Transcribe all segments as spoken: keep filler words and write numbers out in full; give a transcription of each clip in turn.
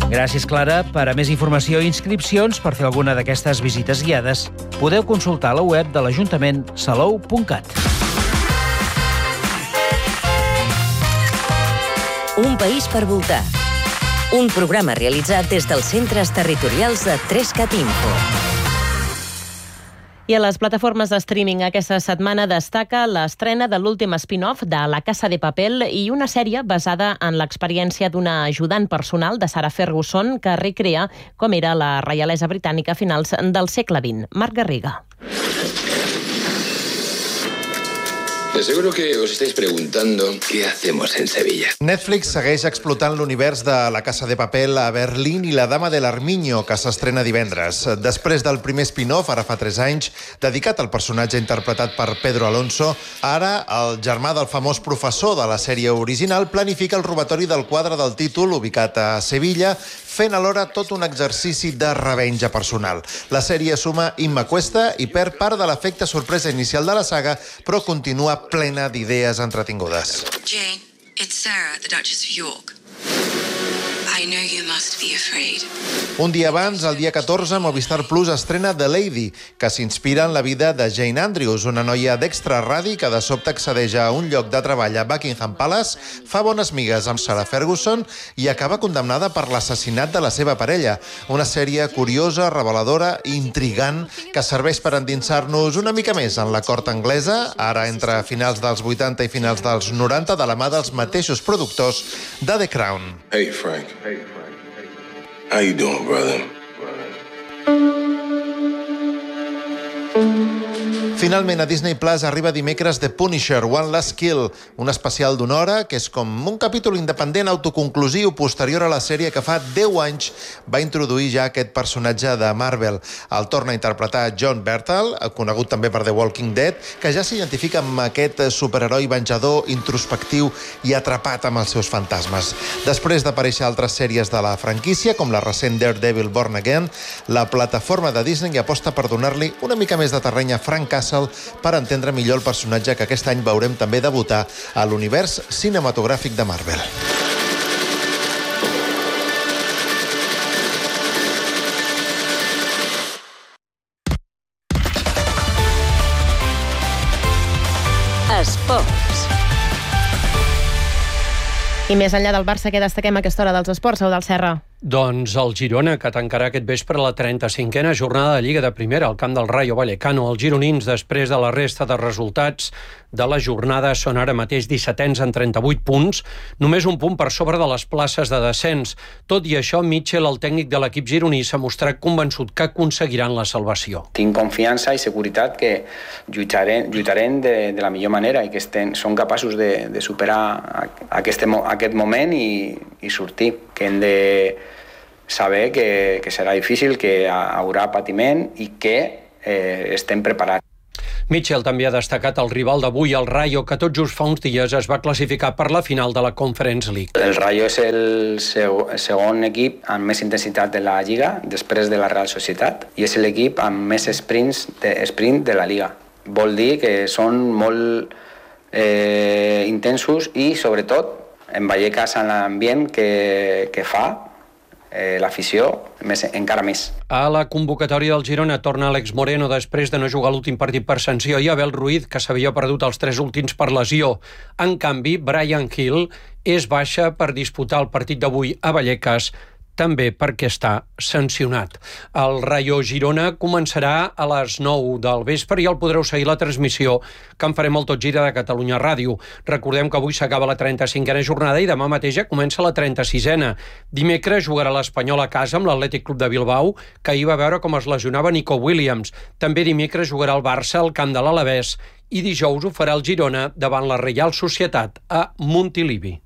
Gràcies, Clara. Per a més informació i inscripcions per fer alguna d'aquestes visites guiades, podeu consultar la web de l'Ajuntament salou punt cat. Un país per voltar. Un programa realitzat des dels centres territorials de tres cat Info. I a les plataformes de streaming aquesta setmana destaca l'estrena de l'últim spin-off de La Casa de Papel i una sèrie basada en l'experiència d'una ajudant personal de Sarah Ferguson que recrea com era la reialesa britànica a finals del segle vint. Marc Garriga. De seguro que os estáis preguntando qué hacemos en Sevilla. Netflix segueix explotant l'univers de La Casa de Papel a Berlín i La Dama del Armiño, que s'estrena divendres. Després del primer spin-off, ara fa tres anys, dedicat al personatge interpretat per Pedro Alonso, ara el germà del famós professor de la sèrie original planifica el robatori del quadre del títol, ubicat a Sevilla, fent alhora tot un exercici de revenja personal. La sèrie suma Imma Cuesta i perd part de l'efecte sorpresa inicial de la saga, però continua plena d'idees entretingudes. Jane, it's Sarah, the Duchess of York. I know you must be afraid. Un dia abans, el dia catorze, Movistar Plus estrena The Lady, que s'inspira en la vida de Jane Andrews, una noia d'extra radi que de sobte accedeix a un lloc de treball a Buckingham Palace, fa bones migues amb Sarah Ferguson i acaba condemnada per l'assassinat de la seva parella. Una sèrie curiosa, reveladora i intrigant que serveix per endinsar-nos una mica més en la cort anglesa, ara entre finals dels vuitanta i finals dels noranta, de la mà dels mateixos productors de The Crown. Hey, Frank. Hey, Frank. How you doing, brother? Finalment, a Disney Plus arriba dimecres The Punisher, One Last Kill, un especial d'una hora que és com un capítol independent autoconclusiu posterior a la sèrie que fa deu anys va introduir ja aquest personatge de Marvel. El torna a interpretar John Bernthal, conegut també per The Walking Dead, que ja s'identifica amb aquest superheroi venjador, introspectiu i atrapat amb els seus fantasmes. Després d'aparèixer altres sèries de la franquícia, com la recent Daredevil Born Again, la plataforma de Disney aposta per donar-li una mica més de terreny a Frank Castle per entendre millor el personatge que aquest any veurem també debutar a l'univers cinematogràfic de Marvel. Esports. I més enllà del Barça, què destaquem a aquesta hora dels esports, Eudald Serra? Doncs el Girona, que tancarà aquest vespre la trenta-cinquena jornada de Lliga de Primera al camp del Rayo Vallecano. Els gironins, després de la resta de resultats de la jornada, són ara mateix dissetens en trenta-vuit punts, només un punt per sobre de les places de descens. Tot i això, Mitchell, el tècnic de l'equip gironí, s'ha mostrat convençut que aconseguiran la salvació. Tinc confiança i seguretat que lluitarem, lluitarem de, de la millor manera i que estem, són capaços de, de superar aquest, aquest moment i, i sortir. Que hem de saber que, que serà difícil, que haurà patiment i que eh, estem preparats. Mitchell també ha destacat el rival d'avui, el Rayo, que tot just fa uns dies es va classificar per la final de la Conference League. El Rayo és el seg- segon equip amb més intensitat de la Lliga, després de la Real Societat, i és l'equip amb més sprints de, sprint de la Lliga. Vol dir que són molt eh, intensos i, sobretot, en Vallecas, en l'ambient que, que fa eh, l'afició, més, encara més. A la convocatòria del Girona torna Àlex Moreno després de no jugar l'últim partit per sanció i Abel Ruiz, que s'havia perdut els tres últims per lesió. En canvi, Brian Hill és baixa per disputar el partit d'avui a Vallecas, també perquè està sancionat. El Rayo Girona començarà a les nou del vespre i el podreu seguir la transmissió que en farem al Tot Gira de Catalunya Ràdio. Recordem que avui s'acaba la trenta-cinquena jornada i demà mateix ja comença la trenta-sisena. Dimecres jugarà l'Espanyol a casa amb l'Atlètic Club de Bilbao, que ahir va veure com es lesionava Nico Williams. També dimecres jugarà el Barça al camp de l'Alavés i dijous ho farà el Girona davant la Reial Societat a Montilivi.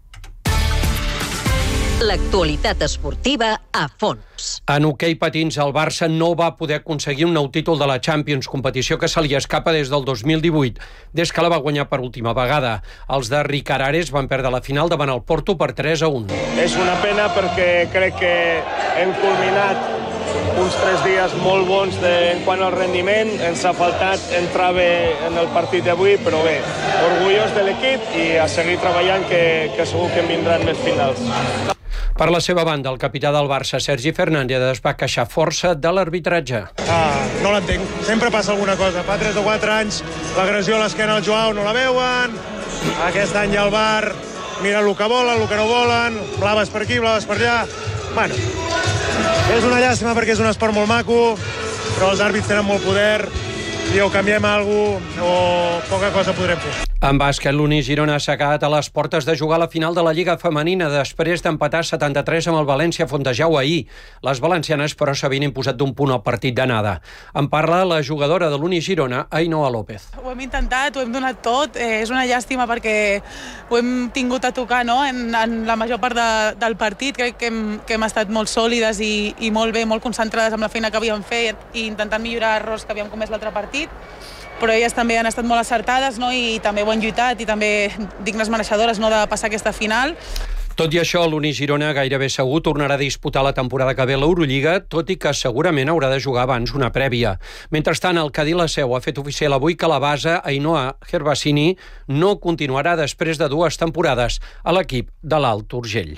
L'actualitat esportiva a fons. En hoquei patins, el Barça no va poder aconseguir un nou títol de la Champions, competició que se li escapa des del dos mil divuit, des que la va guanyar per última vegada. Els de Ricard Ares van perdre la final davant el Porto per tres a un. És una pena perquè crec que hem culminat uns tres dies molt bons de, en quant al rendiment. Ens ha faltat entrar bé en el partit d'avui, però bé, orgullós de l'equip i a seguir treballant, que, que segur que en vindran més finals. Per la seva banda, el capità del Barça, Sergi Fernández, es va queixar força de l'arbitratge. Ah, no l'entenc. Sempre passa alguna cosa. Fa tres o quatre anys l'agressió a l'esquena al Joao no la veuen. Aquest any ja el V A R mira el que volen, el que no volen, blaves per aquí, blaves per allà. Bueno, és una llàstima perquè és un esport molt maco, però els àrbits tenen molt poder i o canviem alguna cosa o poca cosa podrem fer. En bàsquet, l'Uni Girona s'ha quedat a les portes de jugar a la final de la Lliga Femenina després d'empatar setanta-tres amb el València Fontejau ahir. Les valencianes, però, s'havien imposat d'un punt al partit d'anada. En parla la jugadora de l'Uni Girona, Ainhoa López. Ho hem intentat, ho hem donat tot. Eh, és una llàstima perquè ho hem tingut a tocar, no? en, en la major part de, del partit. Crec que hem, que hem estat molt sòlides i, i molt bé, molt concentrades amb la feina que havíem fet i intentant millorar errors que havíem comès l'altre partit. Però elles també han estat molt acertades, no? I també ho han lluitat i també dignes mereixedores, no? de passar aquesta final. Tot i això, l'Uni Girona gairebé segur tornarà a disputar la temporada que ve l'Eurolliga, tot i que segurament haurà de jugar abans una prèvia. Mentrestant, el Cadí La Seu ha fet oficial avui que la base Ainhoa Hervasini no continuarà després de dues temporades a l'equip de l'Alt Urgell.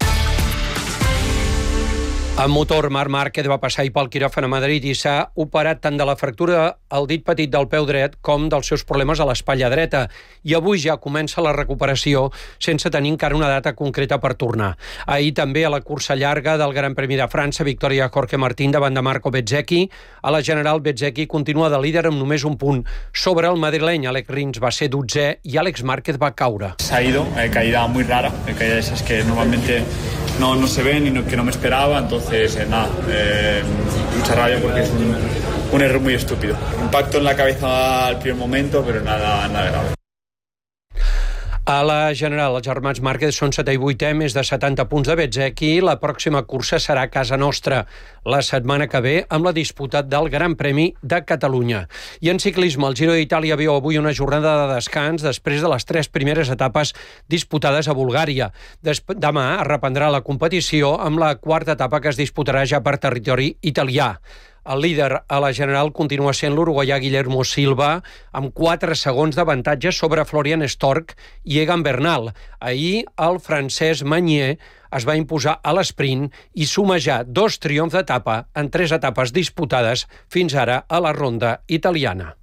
En motor, Marc Márquez va passar pel quiròfan a Madrid i s'ha operat tant de la fractura al dit petit del peu dret com dels seus problemes a l'espatlla dreta. I avui ja comença la recuperació sense tenir encara una data concreta per tornar. Ahir també a la cursa llarga del Gran Premi de França, victòria Jorge Martín davant de Marco Bezzecchi. A la general, Bezzecchi continua de líder amb només un punt. Sobre el madrileny, Alex Rins va ser dotzè i Àlex Márquez va caure. Se ha ido, eh, caída muy rara, eh, caída esas que normalmente no, no se ven y no, que no me esperaba, entonces eh, nada, eh, mucha rabia porque es un, un error muy estúpido. Impacto en la cabeza al primer momento, pero nada, nada grave. A la general, els germans Márquez són setè i vuitè, més de setanta punts de Bezzecchi. La pròxima cursa serà a casa nostra, la setmana que ve, amb la disputa del Gran Premi de Catalunya. I en ciclisme, el Giro d'Itàlia viu avui una jornada de descans després de les tres primeres etapes disputades a Bulgària. Desp- demà es reprendrà la competició amb la quarta etapa que es disputarà ja per territori italià. El líder a la general continua sent l'uruguaià Guillermo Silva, amb quatre segons d'avantatge sobre Florian Stork i Egan Bernal. Ahir, el francès Magnier es va imposar a l'esprint i suma ja dos triomfs d'etapa en tres etapes disputades fins ara a la ronda italiana.